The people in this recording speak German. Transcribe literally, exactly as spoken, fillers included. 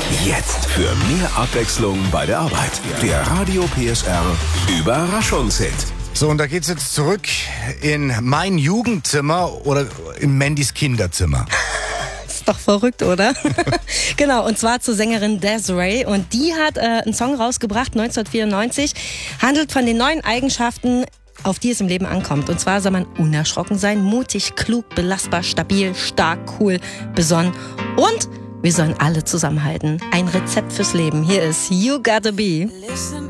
Jetzt für mehr Abwechslung bei der Arbeit. Der Radio P S R Überraschungshit. So, und da geht's jetzt zurück in mein Jugendzimmer oder in Mandys Kinderzimmer. Ist doch verrückt, oder? Genau, und zwar zur Sängerin Des'ree. Und die hat äh, einen Song rausgebracht, neunzehnhundertvierundneunzig. Handelt von den neuen Eigenschaften, auf die es im Leben ankommt. Und zwar soll man unerschrocken sein, mutig, klug, belastbar, stabil, stark, cool, besonnen. Und wir sollen alle zusammenhalten. Ein Rezept fürs Leben. Hier ist You Gotta Be.